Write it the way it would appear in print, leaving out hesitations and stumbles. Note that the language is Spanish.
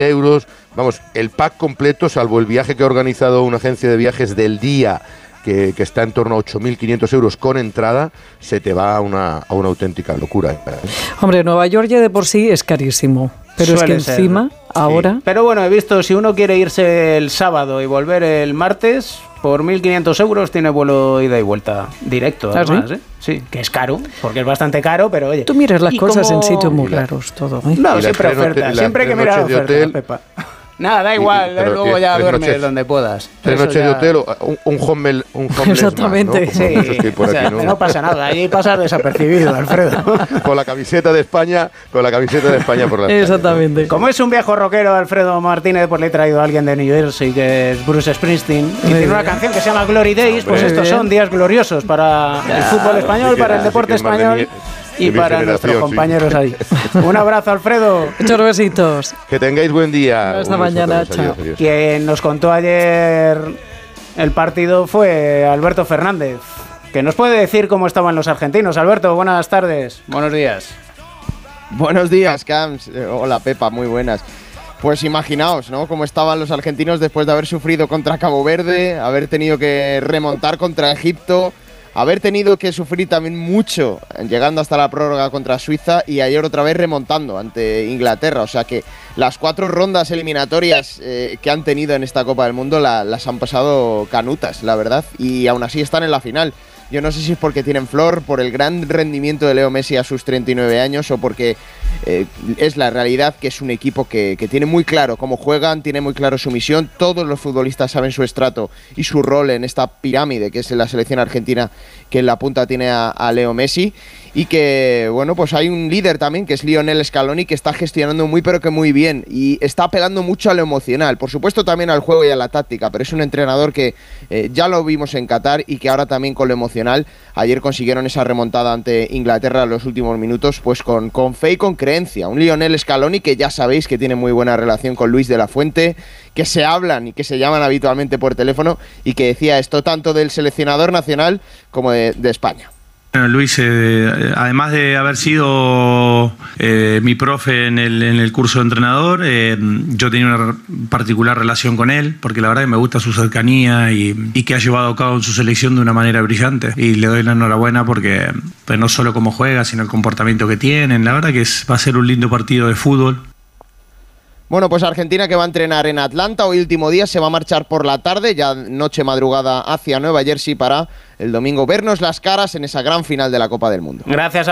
euros, vamos, el pack completo, salvo el viaje que ha organizado una agencia de viajes del día, que está en torno a 8.500 euros con entrada, se te va a una auténtica locura. Hombre, Nueva York ya de por sí es carísimo, pero suele es que encima, ser, ahora... Sí. Pero bueno, he visto, si uno quiere irse el sábado y volver el martes, por 1.500 euros tiene vuelo ida y vuelta directo, además, ¿sí? Sí, que es caro, porque es bastante caro, pero oye... Tú miras las cosas en sitios muy raros, todo. No, siempre oferta, siempre hay que mirar oferta, Pepa. Nada, da igual, luego ya duermes donde puedas. 3 noches de hotel, un home exactamente, más, ¿no? Sí. O sea, ¿no? No pasa nada, ahí pasas desapercibido, Alfredo. Con la camiseta de España por la exactamente. Como es un viejo rockero, Alfredo Martínez, pues le he traído a alguien de New Jersey, que es Bruce Springsteen, y tiene una canción que se llama Glory Days, pues estos son días gloriosos para el fútbol español, para el deporte español. Y para nuestros compañeros ahí. Un abrazo, Alfredo. Muchos besitos. Que tengáis buen día. Hasta mañana, chao. Adiós. Quien nos contó ayer el partido fue Alberto Fernández, que nos puede decir cómo estaban los argentinos. Alberto, buenas tardes. Buenos días. Buenos días, Camps. Hola, Pepa, muy buenas. Pues imaginaos, ¿no? Cómo estaban los argentinos después de haber sufrido contra Cabo Verde, haber tenido que remontar contra Egipto, haber tenido que sufrir también mucho llegando hasta la prórroga contra Suiza y ayer otra vez remontando ante Inglaterra. O sea que las 4 rondas eliminatorias que han tenido en esta Copa del Mundo las han pasado canutas, la verdad, y aún así están en la final. Yo no sé si es porque tienen flor, por el gran rendimiento de Leo Messi a sus 39 años o porque es la realidad que es un equipo que tiene muy claro cómo juegan, tiene muy claro su misión. Todos los futbolistas saben su estrato y su rol en esta pirámide que es la selección argentina, que en la punta tiene a Leo Messi. Y que, bueno, pues hay un líder también, que es Lionel Scaloni, que está gestionando muy pero que muy bien y está pegando mucho a lo emocional, por supuesto también al juego y a la táctica, pero es un entrenador que ya lo vimos en Qatar y que ahora también con lo emocional, ayer consiguieron esa remontada ante Inglaterra en los últimos minutos, pues con fe y con creencia. Un Lionel Scaloni que ya sabéis que tiene muy buena relación con Luis de la Fuente, que se hablan y que se llaman habitualmente por teléfono, y que decía esto tanto del seleccionador nacional como de España. Bueno, Luis, además de haber sido mi profe en el curso de entrenador, yo tenía una particular relación con él, porque la verdad que me gusta su cercanía y que ha llevado a cabo en su selección de una manera brillante. Y le doy la enhorabuena porque pues no solo cómo juega, sino el comportamiento que tienen. La verdad que va a ser un lindo partido de fútbol. Bueno, pues Argentina, que va a entrenar en Atlanta hoy último día, se va a marchar por la tarde, ya noche madrugada hacia Nueva Jersey, para el domingo vernos las caras en esa gran final de la Copa del Mundo. Gracias.